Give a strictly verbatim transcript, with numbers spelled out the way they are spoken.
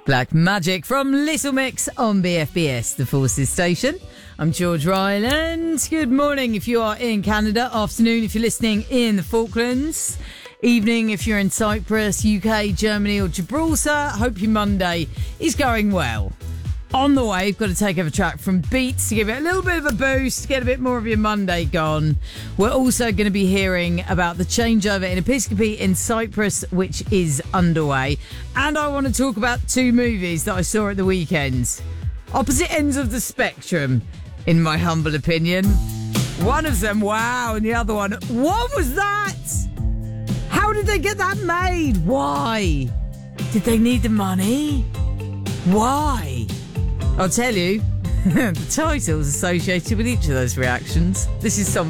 Black Magic from Little Mix on B F B S, the Forces Station. I'm George Ryland. Good morning if you are in Canada. Afternoon if you're listening in the Falklands. Evening if you're in Cyprus, U K, Germany or Gibraltar. Hope your Monday is going well. On the way, you've got to take over a track from Beats to give it a little bit of a boost, get a bit more of your Monday gone. We're also going to be hearing about the changeover in Episcopi in Cyprus, which is underway. And I want to talk about two movies that I saw at the weekend. Opposite ends of the spectrum, in my humble opinion. One of them, wow, and the other one, what was that? How did they get that made? Why? Did they need the money? Why? I'll tell you, the titles associated with each of those reactions. This is some